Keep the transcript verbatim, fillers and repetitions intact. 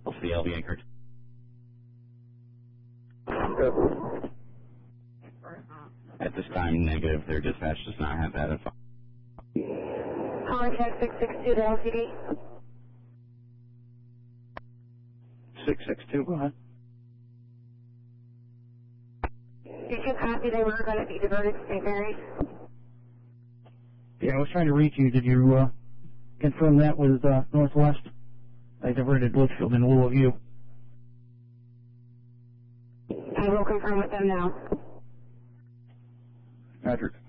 L C L be anchored. Good. At this time, negative. Their dispatch does not have that info. Contact six six two to L C D. six six two, go ahead. Did you copy they were going to be diverted to Saint Mary's? Yeah, I was trying to reach you. Did you uh, confirm that was uh, Northwest? I diverted Litchfield in lieu of you. I will confirm with them now. Patrick.